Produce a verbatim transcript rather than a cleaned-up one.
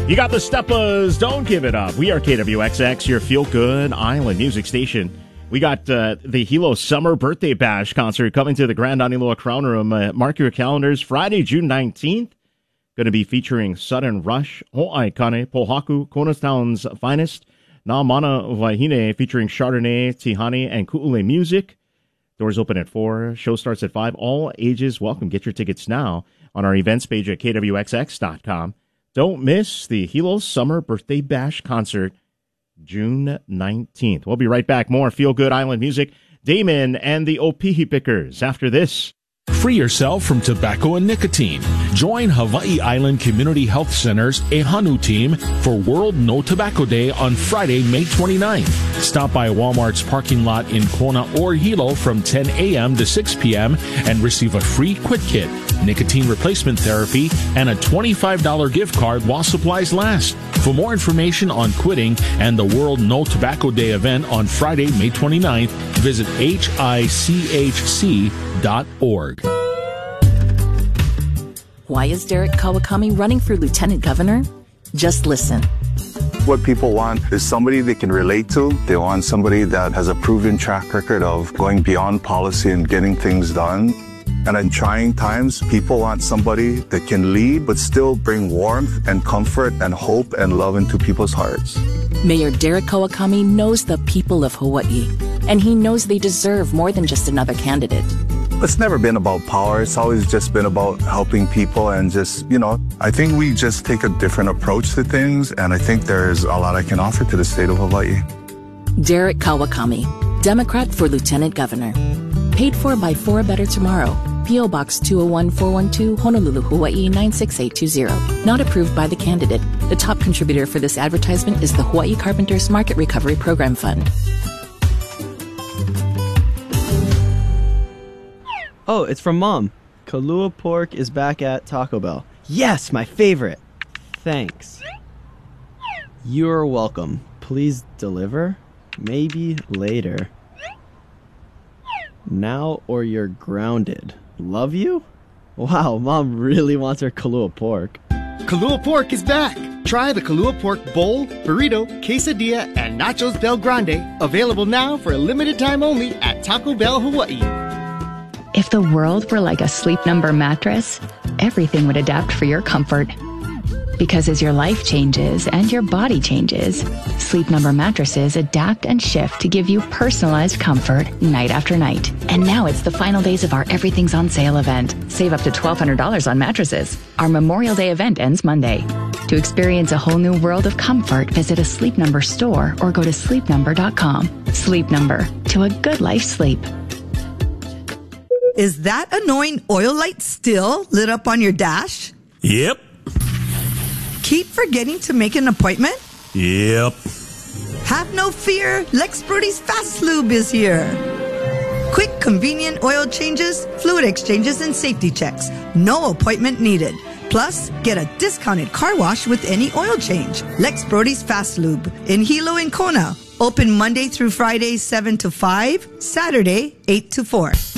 You got the Steppas, don't give it up. We are K W X X, your feel-good island music station. We got uh, the Hilo Summer Birthday Bash concert coming to the Grand Aniloa Crown Room. Uh, mark your calendars, Friday, June nineteenth. Going to be featuring Sudden Rush, Ho'ai Kane, Pohaku, Konastown's finest, Na Mana Wahine, featuring Chardonnay, Tihani, and Ku'ule Music. Doors open at four. Show starts at five. All ages welcome. Get your tickets now on our events page at K W X X dot com. Don't miss the Hilo Summer Birthday Bash concert, June nineteenth. We'll be right back. More Feel Good Island music. Damon and the Opihi Pickers after this. Free yourself from tobacco and nicotine. Join Hawaii Island Community Health Center's Ehanu team for World No Tobacco Day on Friday, May twenty-ninth. Stop by Walmart's parking lot in Kona or Hilo from ten a.m. to six p.m. and receive a free quit kit, nicotine replacement therapy, and a twenty-five dollars gift card while supplies last. For more information on quitting and the World No Tobacco Day event on Friday, May twenty-ninth, visit H I C H C dot org. Why is Derek Kawakami running for lieutenant governor? Just listen. What people want is somebody they can relate to. They want somebody that has a proven track record of going beyond policy and getting things done. And in trying times, people want somebody that can lead but still bring warmth and comfort and hope and love into people's hearts. Mayor Derek Kawakami knows the people of Hawaii, and he knows they deserve more than just another candidate. It's never been about power. It's always just been about helping people and just, you know, I think we just take a different approach to things, and I think there's a lot I can offer to the state of Hawaii. Derek Kawakami, Democrat for Lieutenant Governor. Paid for by For a Better Tomorrow. P O. Box two oh one four one two, Honolulu, Hawaii nine six eight two zero. Not approved by the candidate. The top contributor for this advertisement is the Hawaii Carpenters Market Recovery Program Fund. Oh, it's from Mom. Kalua pork is back at Taco Bell. Yes, my favorite. Thanks. You're welcome. Please deliver. Maybe later. Now or you're grounded. Love you? Wow, Mom really wants her Kalua pork. Kalua pork is back. Try the Kalua pork bowl, burrito, quesadilla, and nachos Del Grande. Available now for a limited time only at Taco Bell, Hawaii. If the world were like a Sleep Number mattress, everything would adapt for your comfort. Because as your life changes and your body changes, Sleep Number mattresses adapt and shift to give you personalized comfort night after night. And now it's the final days of our Everything's on Sale event. Save up to twelve hundred dollars on mattresses. Our Memorial Day event ends Monday. To experience a whole new world of comfort, visit a Sleep Number store or go to sleep number dot com. Sleep Number, to a good life sleep. Is that annoying oil light still lit up on your dash? Yep. Keep forgetting to make an appointment? Yep. Have no fear. Lex Brody's Fast Lube is here. Quick, convenient oil changes, fluid exchanges, and safety checks. No appointment needed. Plus, get a discounted car wash with any oil change. Lex Brody's Fast Lube in Hilo and Kona. Open Monday through Friday, seven to five, Saturday, eight to four.